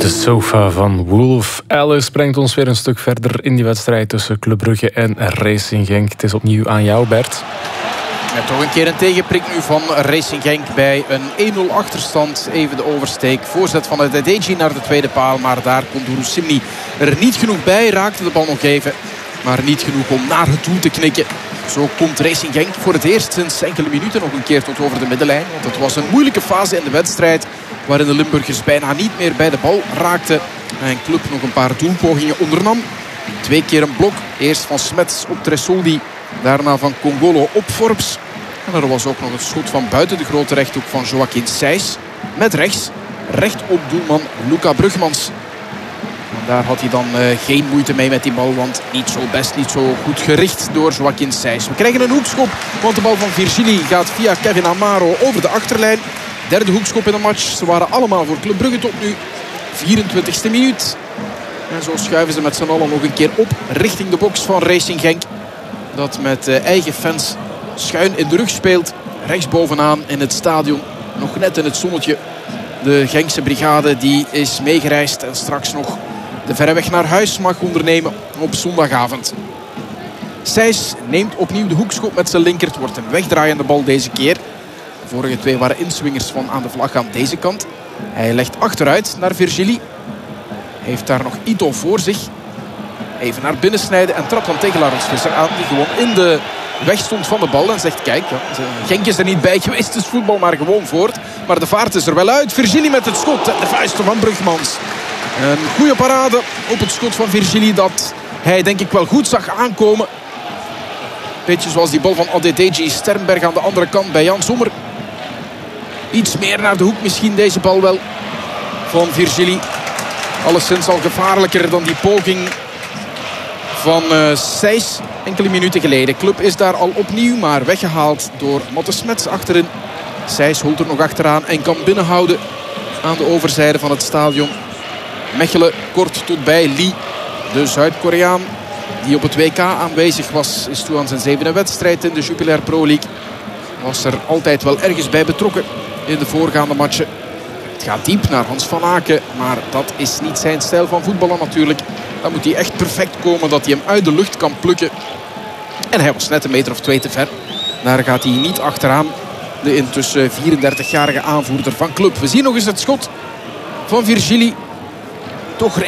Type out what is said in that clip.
De sofa van Wolf Alice brengt ons weer een stuk verder in die wedstrijd tussen Club Brugge en Racing Genk. Het is opnieuw aan jou, Bert. Ja, toch een keer een tegenprik nu van Racing Genk bij een 1-0 achterstand. Even de oversteek. Voorzet van het Adeji naar de tweede paal. Maar daar kon Douroussimni er niet genoeg bij. Raakte de bal nog even. Maar niet genoeg om naar het doel te knikken. Zo komt Racing Genk voor het eerst sinds enkele minuten nog een keer tot over de middenlijn. Want het was een moeilijke fase in de wedstrijd. Waarin de Limburgers bijna niet meer bij de bal raakten. En Club nog een paar doelpogingen ondernam. 2 keer een blok. Eerst van Smets op Tresoldi. Daarna van Congolo op Forbes. En er was ook nog een schot van buiten de grote rechthoek van Joaquin Sijs. Met rechts. Recht op doelman Luca Brugmans. En daar had hij dan geen moeite mee met die bal. Want niet zo best, niet zo goed gericht door Joaquin Sijs. We krijgen een hoekschop. Want de bal van Virgili gaat via Kevin Amaro over de achterlijn. Derde hoekschop in de match. Ze waren allemaal voor Club Brugge tot nu. 24e minuut. En zo schuiven ze met z'n allen nog een keer op richting de box van Racing Genk. Dat met eigen fans schuin in de rug speelt. Rechtsbovenaan in het stadion. Nog net in het zonnetje. De Genkse brigade die is meegereisd. En straks nog de verre weg naar huis mag ondernemen op zondagavond. Sijs neemt opnieuw de hoekschop met zijn linker. Het wordt een wegdraaiende bal deze keer. De vorige 2 waren inswingers van aan de vlag aan deze kant. Hij legt achteruit naar Virgili. Heeft daar nog Ito voor zich. Even naar binnen snijden en trapt dan tegen Laurens Visser aan. Die gewoon in de weg stond van de bal. En zegt kijk, Genk is er niet bij geweest. Dus voetbal maar gewoon voort. Maar de vaart is er wel uit. Virgili met het schot. En de vuisten van Brugmans. Een goede parade op het schot van Virgili. Dat hij denk ik wel goed zag aankomen. Beetje zoals die bal van Adedeji Sternberg aan de andere kant bij Jan Sommer. Iets meer naar de hoek misschien deze bal wel van Virgili. Alleszins al gevaarlijker dan die poging van Sijs enkele minuten geleden. Club is daar al opnieuw, maar weggehaald door Matte Smets achterin. Sijs holt er nog achteraan en kan binnenhouden aan de overzijde van het stadion. Mechelen kort tot bij Lee, de Zuid-Koreaan die op het WK aanwezig was, is toe aan zijn 7e wedstrijd in de Jupiler Pro League. Was er altijd wel ergens bij betrokken in de voorgaande matchen. Het gaat diep naar Hans van Aken, maar dat is niet zijn stijl van voetballen natuurlijk. Dan moet hij echt perfect komen dat hij hem uit de lucht kan plukken. En hij was net een meter of 2 te ver. Daar gaat hij niet achteraan. De intussen 34-jarige aanvoerder van Club. We zien nog eens het schot van Virgili. Toch